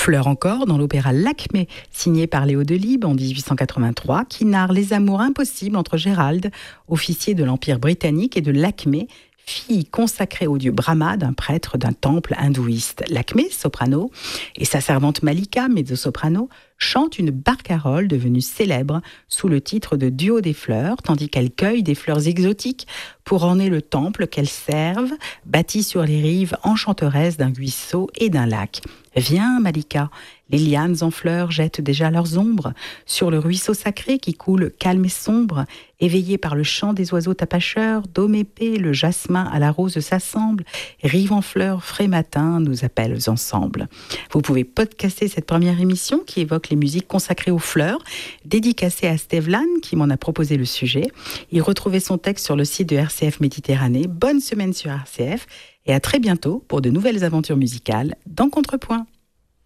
Fleurs encore, dans l'opéra Lakmé, signé par Léo Delibes en 1883, qui narre les amours impossibles entre Gérald, officier de l'Empire britannique, et de Lakmé, fille consacrée au dieu Brahma d'un prêtre d'un temple hindouiste. Lakmé, soprano, et sa servante Malika, mezzo-soprano, chante une barcarolle devenue célèbre sous le titre de Duo des fleurs, tandis qu'elle cueille des fleurs exotiques pour orner le temple qu'elles servent, bâti sur les rives enchanteresses d'un ruisseau et d'un lac. Viens, Malika, les lianes en fleurs jettent déjà leurs ombres sur le ruisseau sacré qui coule calme et sombre, éveillé par le chant des oiseaux tapacheurs, dôme épais, le jasmin à la rose s'assemble, rive en fleurs, frais matin, nous appellent ensemble. Vous pouvez podcaster cette première émission qui évoque les musiques consacrées aux fleurs, dédicacée à Steve Lann qui m'en a proposé le sujet. Il retrouvait son texte sur le site de RCF Méditerranée. Bonne semaine sur RCF et à très bientôt pour de nouvelles aventures musicales dans Contrepoint.